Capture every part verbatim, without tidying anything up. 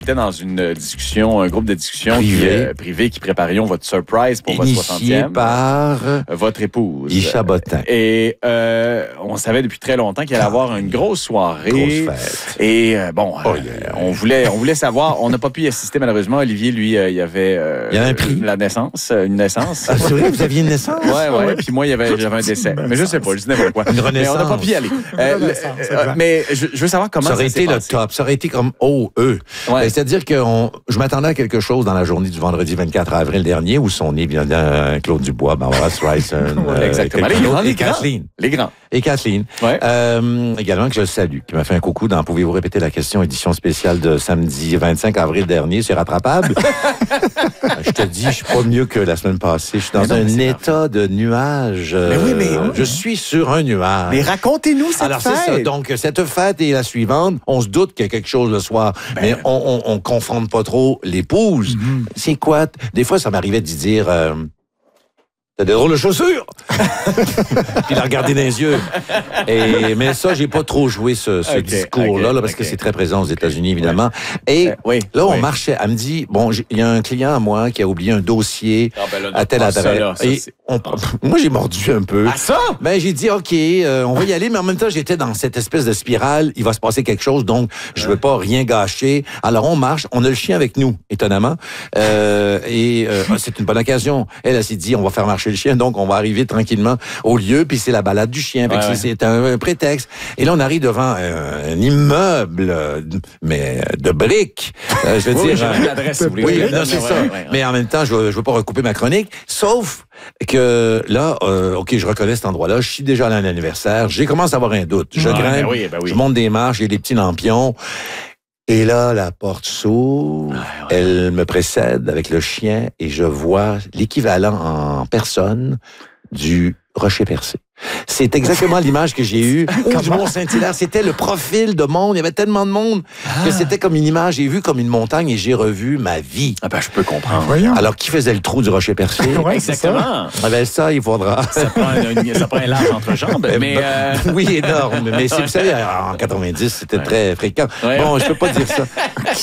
J'étais dans une discussion, un groupe de discussion privé qui, euh, privé qui préparions votre surprise pour Initié votre soixantième. par votre épouse. Isha Bottin. Et euh, on savait depuis très longtemps qu'il allait avoir une grosse soirée. Grosse fête. Et euh, bon, Oh, euh, yeah, yeah. on voulait, on voulait savoir. On n'a pas pu y assister malheureusement. Olivier, lui, euh, il y avait, euh, il y avait un prix. La naissance, une naissance. Ah, c'est vrai, vous aviez une naissance? Ouais, ouais. Puis moi, il y avait, j'avais un décès. Mais je sais pas, je dis n'importe quoi. Une Mais renaissance. on n'a pas pu y aller. Euh, le, euh, mais je, je veux savoir comment ça aurait ça s'est été le passé. top. Ça aurait été comme O E. Ouais. C'est-à-dire que on, je m'attendais à quelque chose dans la journée du vendredi vingt-quatre avril dernier où sont nés bien euh, Claude Dubois, Barbara Streisand, Ouais, exactement. quelqu'un Les grands, d'autre, les et grands. Kathleen. Les grands. Et Kathleen. Ouais. Euh, également que je salue, qui m'a fait un coucou dans Pouvez-vous répéter la question, édition spéciale de samedi vingt-cinq avril dernier, c'est rattrapable. Je te dis, je suis pas mieux que la semaine passée. Je suis dans Mais non, un mais c'est état de nuage. Mais oui, mais- euh, Je suis sur un nuage. Mais racontez-nous cette Alors, c'est fête. ça. Donc, cette fête est la suivante. On se doute qu'il y a quelque chose le soir, Ben, mais on, on, on confronte pas trop l'épouse. Mm-hmm. C'est quoi? Des fois, ça m'arrivait d'y dire... Euh, T'as des drôles de chaussures! Puis la regarder dans les yeux. Et, mais ça, j'ai pas trop joué ce, ce Ok, discours-là, ok, là, parce ok. que c'est très présent aux États-Unis, évidemment. Et Euh, oui, là, on oui. marchait. Elle me dit, bon, j'ai- il y a un client à moi qui a oublié un dossier Ah, ben là, à telle pas ça, adresse. là, ça, Et c'est- on- moi, j'ai mordu un peu. Ah, ça? Ben, j'ai dit, OK, euh, on va y aller, mais en même temps, j'étais dans cette espèce de spirale. Il va se passer quelque chose, donc je veux pas rien gâcher. Alors, on marche. On a le chien avec nous, étonnamment. Euh, et euh, c'est une bonne occasion. Elle, elle s'est dit, on va faire marcher le chien, donc on va arriver tranquillement au lieu, puis c'est la balade du chien. Fait que Ouais, c'est- c'est un, un prétexte. Et là, on arrive devant euh, un immeuble, euh, mais euh, de briques. Euh, je veux Oui, dire... j'ai euh, même l'adresse, si vous voulez. oui, Ouais, non, ouais, c'est ouais, ça. ouais, ouais. Mais en même temps, je veux, je veux pas recouper ma chronique. Sauf que là, euh, OK, je reconnais cet endroit-là. Je suis déjà allé à un anniversaire. J'ai commencé à avoir un doute. Je Ouais, grimpe, ben oui, ben oui. je monte des marches, j'ai des petits lampions. Et là, la porte s'ouvre. Elle me précède avec le chien et je vois l'équivalent en personne du rocher percé. C'est exactement l'image que j'ai eue. Ou du Mont-Saint-Hilaire. C'était le profil de monde. Il y avait tellement de monde que c'était comme une image. J'ai vu comme une montagne et j'ai revu ma vie. Ah ben, je peux comprendre. Voyons. Alors, qui faisait le trou du rocher percé? Ouais, c'est ça. Exactement. Ah ben ça, il faudra. Ça prend un, ça prend un large entre-jambes, mais... euh, Oui, énorme. Mais c'est, vous savez, en quatre-vingt-dix, c'était Ouais. très fréquent. Ouais. Bon, je peux pas dire ça.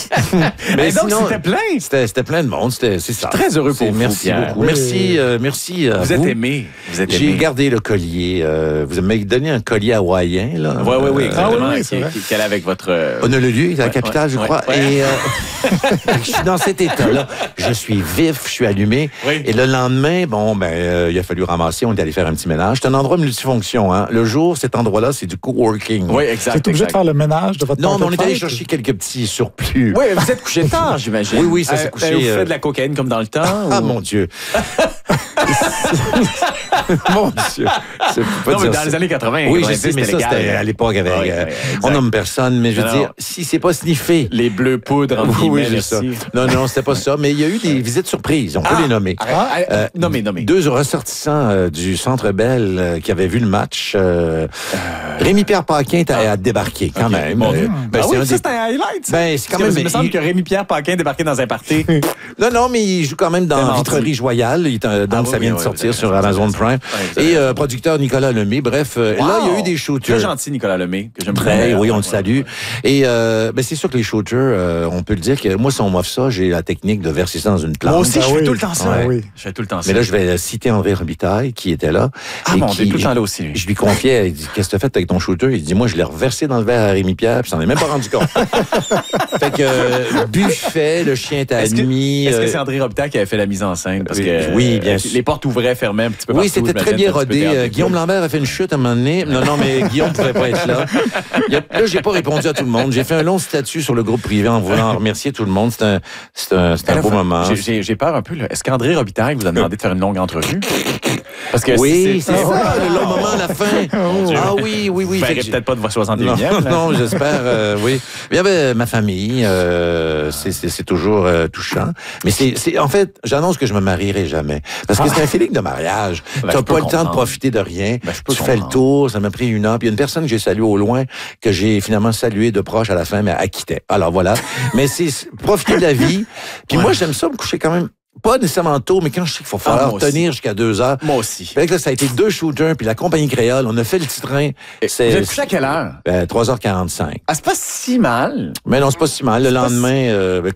Mais donc, c'était plein. C'était, c'était plein de monde. C'était, c'est ça. très heureux pour C'est- vous, Merci Pierre. beaucoup. Oui. Merci, euh, merci. à Vous êtes aimé. Vous êtes J'ai aimé. gardé le collier. Euh, vous m'avez donné un collier hawaïen, là. Oui, oui, oui, Euh, exactement. Ah oui, oui, c'est qui, vrai. qui, qui allait avec votre... euh, Honolulu, c'est la Ouais, capitale, ouais, je ouais, crois. ouais. Et euh, je suis dans cet état-là. Je suis vif, je suis allumé. Oui. Et le lendemain, bon, ben, euh, il a fallu ramasser. On est allé faire un petit ménage. C'est un endroit multifonction. Hein. Le jour, cet endroit-là, c'est du coworking. Oui, exact. Vous êtes obligé de exact. faire le ménage de votre Non, mais on party est de allé fête? chercher quelques petits surplus. Oui, vous êtes couché tard, j'imagine. Oui, oui, ça s'est Euh, couché, Vous euh, faites de la cocaïne comme dans le temps? Ah, ou- mon Dieu. Mon Dieu. C'est pas Non, mais dire dans ça. les années quatre-vingt. Oui, je quatre-vingt-dix, sais, mais ça, légal. c'était à l'époque avec... Ah oui, euh, oui, exact. on nomme personne, mais je veux Non, dire, non. si c'est pas sniffé... Les bleus poudres, entre Oui, oui, guillemets, c'est ça. merci. Non, non, c'était pas ça. Mais il y a eu des visites surprises, on peut Ah, les nommer. arrête, arrête, Euh, nommez, nommez. Deux ressortissants euh, du Centre Bell euh, qui avaient vu le match. Euh, Rémi-Pierre Paquin a, a débarqué, quand Ok, même. mon Euh, Dieu. ben, Ah c'est oui, un ça, des- c'est un highlight. ça. ben, c'est quand Parce que même... il me semble il- que Rémi-Pierre Paquin débarquait dans un party. Non, non, mais il joue quand même T'as dans menti. Vitrerie Joyale. Il est, euh, donc, Ah oui, ça vient oui, de oui, sortir vous sur avez raison, Amazon vous avez Prime. raison. Ouais, vous avez Et euh, raison. producteur Nicolas Lemay. Bref, euh, Wow. là, il y a eu des shooters. Très gentil, Nicolas Lemay, que j'aime Très, beaucoup. oui, on le Ouais, salue. ouais. Et euh, ben, c'est sûr que les shooters, euh, on peut le dire que moi, si on m'offre ça, j'ai la technique de verser ça dans une plante. Moi aussi, Ah je fais oui. tout le temps ça. Ah oui. Je fais tout le temps ça. Mais là, je vais citer André Robitaille, qui était là. Ah, et mon qui- Dieu, tout le temps là aussi, lui. Je lui confiais, il dit, qu'est-ce que t'as fait avec ton shooter? Il dit, moi, je l'ai reversé dans le verre à Rémi Pierre, puis j'en ai même pas rendu compte. Fait que, euh, buffet, le chien est Est-ce que, admis. est-ce que euh, c'est André Robitaille qui avait fait la mise en scène? Parce oui, que, oui, bien euh, sûr. Les portes ouvraient, fermaient un petit peu Oui, partout. c'était très j'imagine, bien un petit peu rodé. perdu. Euh, Guillaume Lambert a fait une chute à un moment donné. Non, non, mais Guillaume pouvait pas être là. Il y a- là, j'ai pas répondu à tout le monde. J'ai fait un long statut sur le groupe privé en voulant remercier tout le monde. C'est un, c'est un, c'est un Alors, beau moment. j'ai- J'ai j'ai peur un peu. là. Est-ce qu'André Robitaille vous a demandé de faire une longue entrevue? Parce que Oui, si c'est ça, le long moment à la fin. Dieu. Ah oui, oui, oui. Vous Fait verrez que j'ai- peut-être pas de votre soixante et Non, unième. non, j'espère, euh, oui. Il y avait ma famille, euh, c'est, c'est, c'est toujours euh, touchant. Mais c'est, c'est, en fait, j'annonce que je me marierai jamais. Parce que c'est un feeling de mariage. Ben, Tu je peux pas le temps de comprendre. profiter de rien. Ben, je peux tu fais le comprendre. tour, ça m'a pris une heure. Puis il y a une personne que j'ai saluée au loin, que j'ai finalement salué de proche à la fin, mais elle quittait. Alors voilà. Mais c'est c'est profiter de la vie. Puis Ouais. moi, j'aime ça me coucher quand même, pas nécessairement tôt, mais quand je sais qu'il faut Ah, falloir moi aussi. tenir jusqu'à deux heures. Moi aussi. Fait que là, ça a été deux shooters, puis la compagnie créole, on a fait le petit train. Vous êtes couché à quelle heure? Ben, trois heures quarante-cinq. Ah, c'est pas si mal. Mais non, c'est pas si mal. Le C'est pas lendemain, euh, ben,